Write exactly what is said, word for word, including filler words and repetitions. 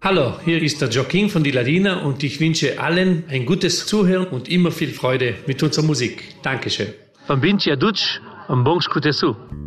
Hallo, hier ist der Joaquin von Die Ladina und ich wünsche allen ein gutes Zuhören und immer viel Freude mit unserer Musik. Dankeschön. Von Vinci a Dutsch, un bon scutesu.